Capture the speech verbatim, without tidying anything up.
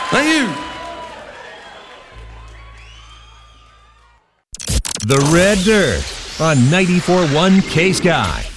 Thank you. The Red Dirt on ninety-four point one K-Sky.